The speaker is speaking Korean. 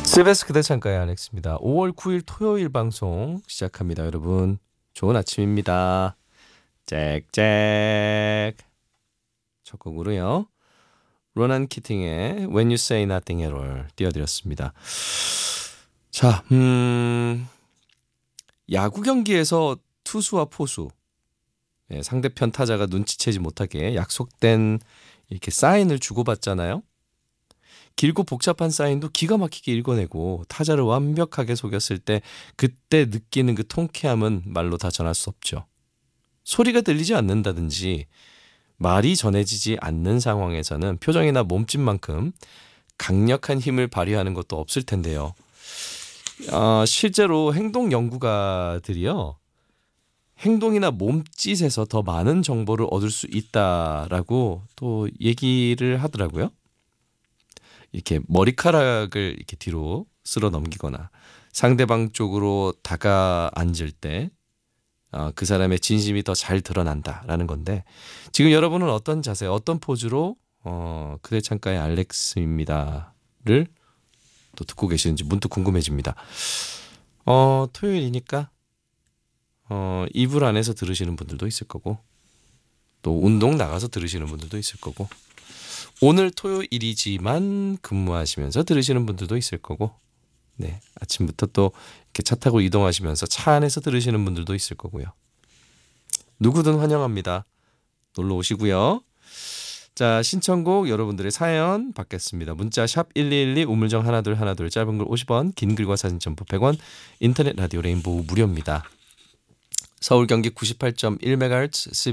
CBS 그대 창가의 알렉스입니다. 5월 9일 토요일 방송 시작합니다. 여러분 좋은 아침입니다. 짹짹 첫 곡으로요. 로난 키팅의 When You Say Nothing at All 띄워드렸습니다. 자, 야구 경기에서 투수와 포수 상대편 타자가 눈치채지 못하게 약속된 이렇게 사인을 주고받잖아요. 길고 복잡한 사인도 기가 막히게 읽어내고 타자를 완벽하게 속였을 때 그때 느끼는 그 통쾌함은 말로 다 전할 수 없죠. 소리가 들리지 않는다든지 말이 전해지지 않는 상황에서는 표정이나 몸짓만큼 강력한 힘을 발휘하는 것도 없을 텐데요. 실제로 행동 연구가들이요. 행동이나 몸짓에서 더 많은 정보를 얻을 수 있다라고 또 얘기를 하더라고요. 이렇게 머리카락을 이렇게 뒤로 쓸어 넘기거나 상대방 쪽으로 다가앉을 때 그 사람의 진심이 더 잘 드러난다라는 건데, 지금 여러분은 어떤 자세, 어떤 포즈로 그대 창가의 알렉스입니다를 또 듣고 계시는지 문득 궁금해집니다. 토요일이니까 이불 안에서 들으시는 분들도 있을 거고, 또 운동 나가서 들으시는 분들도 있을 거고, 오늘 토요일이지만 근무하시면서 들으시는 분들도 있을 거고, 네, 아침부터 또 이렇게 차 타고 이동하시면서 차 안에서 들으시는 분들도 있을 거고요. 누구든 환영합니다. 놀러 오시고요. 자, 신청곡 여러분들의 사연 받겠습니다. 문자 샵 1212 우물정 1212 짧은 글 50원, 긴 글과 사진 첨부 100원, 인터넷 라디오 레인보우 무료입니다. 서울 경기 98.1MHz